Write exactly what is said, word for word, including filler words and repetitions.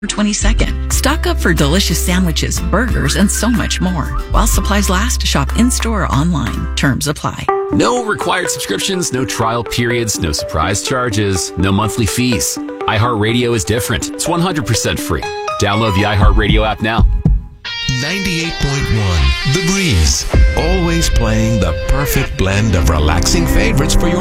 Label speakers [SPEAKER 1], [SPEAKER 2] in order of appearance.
[SPEAKER 1] twenty-second. Stock up for delicious sandwiches, burgers, and so much more. While supplies last, shop in-store or online. Terms apply.
[SPEAKER 2] No required subscriptions, no trial periods, no surprise charges, no monthly fees. iHeartRadio is different. It's one hundred percent free. Download the iHeartRadio app now.
[SPEAKER 3] ninety-eight point one The Breeze. Always playing the perfect blend of relaxing favorites for your